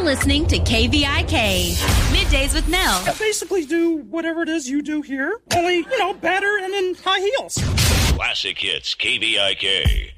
listening to KVIK, Middays with Nell. I basically do whatever it is you do here, only, better and in high heels. Classic Hits, KVIK.